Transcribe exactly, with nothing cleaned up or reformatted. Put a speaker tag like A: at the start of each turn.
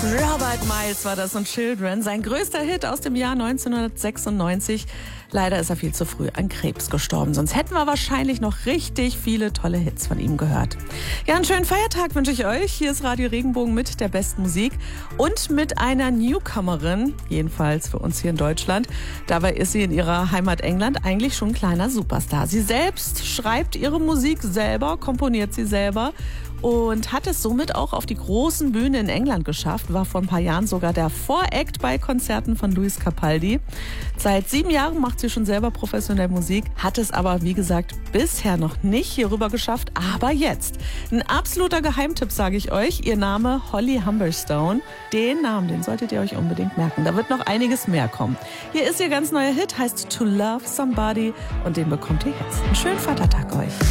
A: Robert Miles war das und Children, sein größter Hit aus dem Jahr neunzehnhundertsechsundneunzig. Leider ist er viel zu früh an Krebs gestorben, sonst hätten wir wahrscheinlich noch richtig viele tolle Hits von ihm gehört. Ja, einen schönen Feiertag wünsche ich euch. Hier ist Radio Regenbogen mit der besten Musik und mit einer Newcomerin, jedenfalls für uns hier in Deutschland. Dabei ist sie in ihrer Heimat England eigentlich schon ein kleiner Superstar. Sie selbst schreibt ihre Musik selber, komponiert sie selber und hat es somit auch auf die großen Bühnen in England geschafft, war vor ein paar Jahren sogar der Voract bei Konzerten von Lewis Capaldi. Seit sieben Jahren macht sie schon selber professionell Musik, hat es aber, wie gesagt, bisher noch nicht hier rüber geschafft, aber jetzt. Ein absoluter Geheimtipp, sage ich euch, ihr Name Holly Humberstone. Den Namen, den solltet ihr euch unbedingt merken, da wird noch einiges mehr kommen. Hier ist ihr ganz neuer Hit, heißt To Love Somebody und den bekommt ihr jetzt. Einen schönen Vatertag euch.